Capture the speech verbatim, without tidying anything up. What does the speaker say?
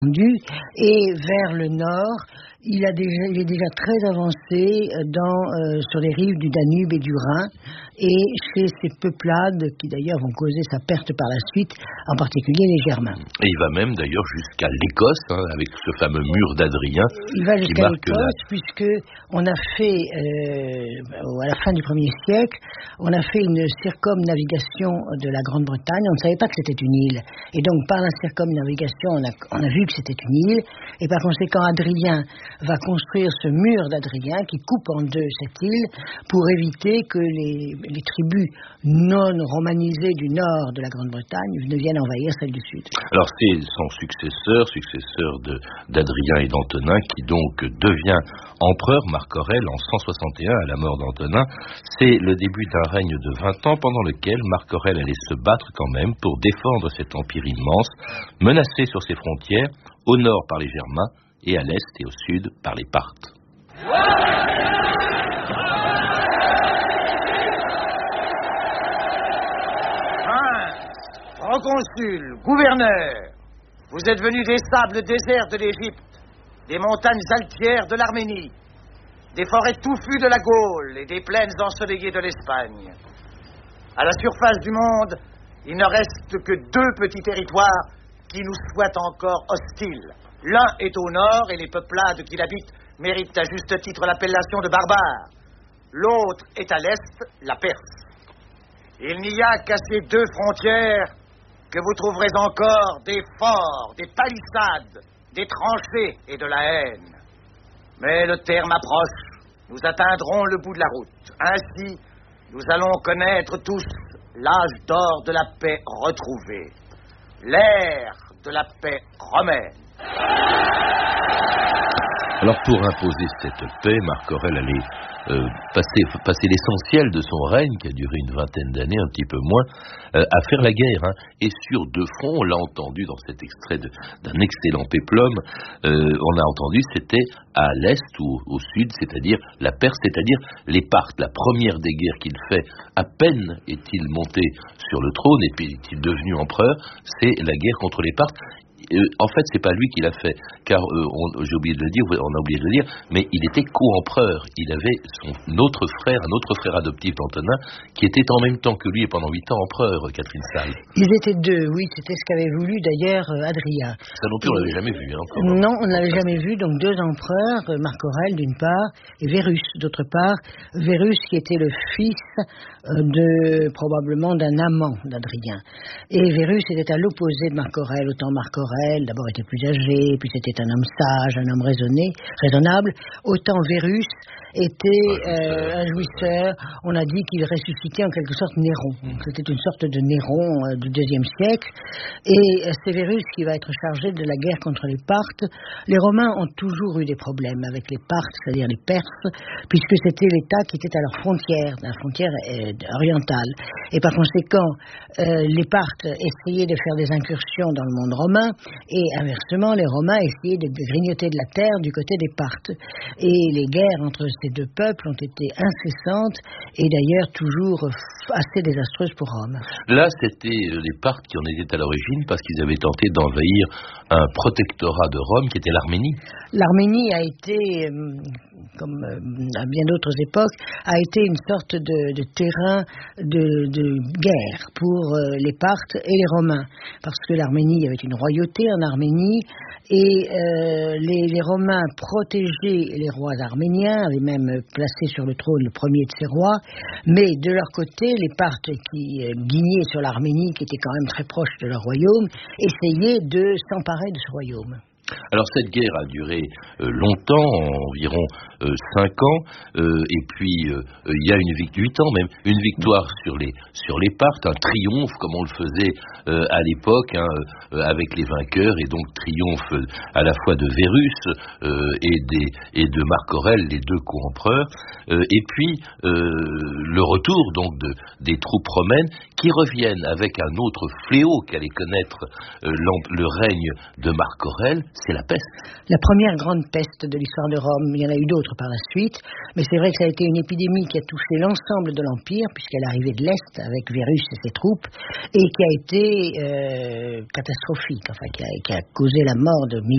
Et vers le nord, il, a déjà, il est déjà très avancé dans, euh, sur les rives du Danube et du Rhin, et chez ces peuplades qui d'ailleurs vont causer sa perte par la suite, en particulier les Germains. Et il va même d'ailleurs jusqu'à l'Écosse, hein, avec ce fameux mur d'Adrien. Il va jusqu'à l'Écosse, la... puisque on a fait, euh, à la fin du premier siècle, on a fait une circumnavigation de la Grande-Bretagne. On ne savait pas que c'était une île, et donc par la circumnavigation, on a, on a vu que c'était une île, et par conséquent Adrien va construire ce mur d'Adrien qui coupe en deux cette île pour éviter que les, les tribus non romanisées du nord de la Grande-Bretagne ne viennent envahir celles du sud. Alors c'est son successeur, successeur de, d'Adrien et d'Antonin, qui donc devient empereur, Marc Aurèle, en cent soixante et un à la mort d'Antonin. C'est le début d'un règne de vingt ans pendant lequel Marc Aurèle allait se battre quand même pour défendre cet empire immense, menacé sur ses frontières, au nord par les Germains, et à l'est et au sud par les Parthes. Prince, proconsul, gouverneur, vous êtes venus des sables déserts de l'Égypte, des montagnes altières de l'Arménie, des forêts touffues de la Gaule et des plaines ensoleillées de l'Espagne. À la surface du monde, il ne reste que deux petits territoires qui nous soient encore hostiles. L'un est au nord et les peuplades qui l'habitent méritent à juste titre l'appellation de barbares. L'autre est à l'est, la Perse. Il n'y a qu'à ces deux frontières que vous trouverez encore des forts, des palissades, des tranchées et de la haine. Mais le terme approche. Nous atteindrons le bout de la route. Ainsi, nous allons connaître tous l'âge d'or de la paix retrouvée. L'ère de la paix romaine. Alors pour imposer cette paix, Marc Aurèle allait euh, passer, passer l'essentiel de son règne, qui a duré une vingtaine d'années, un petit peu moins, euh, à faire la guerre. Hein. Et sur deux fronts, on l'a entendu dans cet extrait de, d'un excellent péplum, euh, on a entendu, c'était à l'est ou au sud, c'est-à-dire la Perse, c'est-à-dire les Parthes. La première des guerres qu'il fait, à peine est-il monté sur le trône, et puis est-il devenu empereur, c'est la guerre contre les Parthes. Euh, en fait, c'est pas lui qui l'a fait, car euh, on, j'ai oublié de le dire, on a oublié de le dire, mais il était co-empereur. Il avait son autre frère, un autre frère adoptif d'Antonin, qui était en même temps que lui et pendant huit ans empereur, Catherine Salle. Ils étaient deux, oui, c'était ce qu'avait voulu d'ailleurs euh, Adrien. Ça non plus, on l'avait jamais vu. Hein, non, on ne l'avait jamais vu, donc deux empereurs, euh, Marc Aurèle d'une part, et Verus d'autre part. Verus qui était le fils euh, de, probablement d'un amant d'Adrien. Et Verus était à l'opposé de Marc Aurèle, autant Marc Aurèle d'abord était plus âgé, puis c'était un homme sage, un homme raisonné, raisonnable. Autant Verus était euh, un jouisseur. On a dit qu'il ressuscitait en quelque sorte Néron. C'était une sorte de Néron euh, du deuxième siècle. Et euh, c'est Verus qui va être chargé de la guerre contre les Parthes. Les Romains ont toujours eu des problèmes avec les Parthes, c'est-à-dire les Perses, puisque c'était l'État qui était à leur frontière, la frontière euh, orientale. Et par conséquent, euh, les Parthes essayaient de faire des incursions dans le monde romain, et inversement, les Romains essayaient de grignoter de la terre du côté des Parthes. Et les guerres entre ces deux peuples ont été incessantes et d'ailleurs toujours assez désastreuses pour Rome. Là, c'était les Parthes qui en étaient à l'origine parce qu'ils avaient tenté d'envahir un protectorat de Rome qui était l'Arménie. L'Arménie a été, comme à bien d'autres époques, a été une sorte de, de terrain de, de guerre pour les Parthes et les Romains. Parce que l'Arménie, il y avait une royauté en Arménie et euh, les, les Romains protégeaient les rois arméniens, avaient même placé sur le trône le premier de ces rois, mais de leur côté, les Parthes qui euh, guignaient sur l'Arménie, qui était quand même très proche de leur royaume, essayaient de s'emparer de ce royaume. Alors cette guerre a duré euh, longtemps, environ euh, cinq ans, euh, et puis il euh, y a une victoire, huit ans même, une victoire sur les sur les Parthes, un triomphe comme on le faisait euh, à l'époque, hein, euh, avec les vainqueurs, et donc triomphe euh, à la fois de Verus euh, et des et de Marc Aurèle, les deux co-empereurs, euh, et puis euh, le retour donc de des troupes romaines qui reviennent avec un autre fléau qu'allait connaître euh, le règne de Marc Aurèle. C'est la peste. La première grande peste de l'histoire de Rome. Il y en a eu d'autres par la suite, mais c'est vrai que ça a été une épidémie qui a touché l'ensemble de l'Empire, puisqu'elle arrivait de l'Est avec Verus et ses troupes, et qui a été euh, catastrophique, enfin qui a, qui a causé la mort de